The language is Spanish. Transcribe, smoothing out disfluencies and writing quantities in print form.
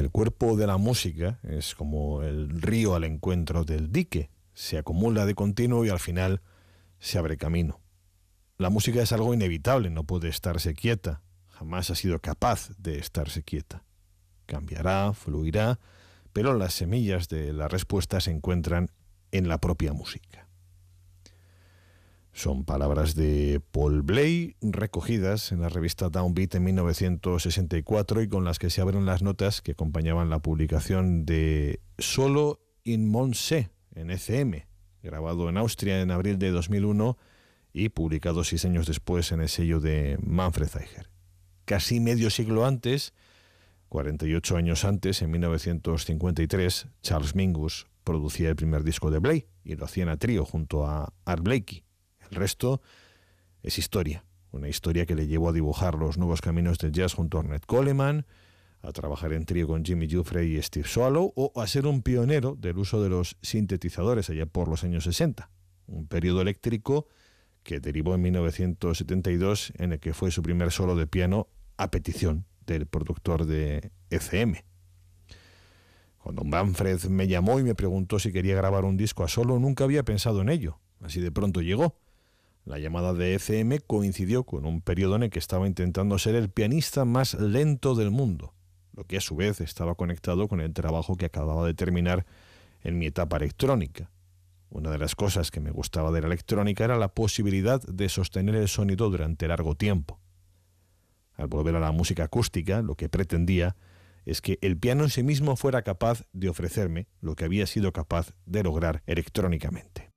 El cuerpo de la música es como el río al encuentro del dique. Se acumula de continuo y al final se abre camino. La música es algo inevitable, no puede estarse quieta. Jamás ha sido capaz de estarse quieta. Cambiará, fluirá, pero las semillas de la respuesta se encuentran en la propia música. Son palabras de Paul Bley, recogidas en la revista Downbeat en 1964 y con las que se abren las notas que acompañaban la publicación de Solo in Monse en ECM, grabado en Austria en abril de 2001 y publicado 6 años después en el sello de Manfred Eicher. Casi medio siglo antes, 48 años antes, en 1953, Charles Mingus producía el primer disco de Bley y lo hacían a trío junto a Art Blakey. El resto es historia, una historia que le llevó a dibujar los nuevos caminos del jazz junto a Ornette Coleman, a trabajar en trío con Jimmy Giuffre y Steve Swallow, o a ser un pionero del uso de los sintetizadores allá por los años 60, un periodo eléctrico que derivó en 1972 en el que fue su primer solo de piano a petición del productor de ECM. Cuando Manfred me llamó y me preguntó si quería grabar un disco a solo, nunca había pensado en ello. Así de pronto llegó. La llamada de ECM coincidió con un periodo en el que estaba intentando ser el pianista más lento del mundo, lo que a su vez estaba conectado con el trabajo que acababa de terminar en mi etapa electrónica. Una de las cosas que me gustaba de la electrónica era la posibilidad de sostener el sonido durante largo tiempo. Al volver a la música acústica, lo que pretendía es que el piano en sí mismo fuera capaz de ofrecerme lo que había sido capaz de lograr electrónicamente.